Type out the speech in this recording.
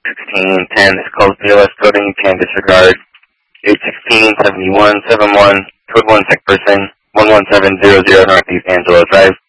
816-10 is called POS coding. You can disregard. 816-7171, code 1 tech person, 11700 Northeast Angelo Drive.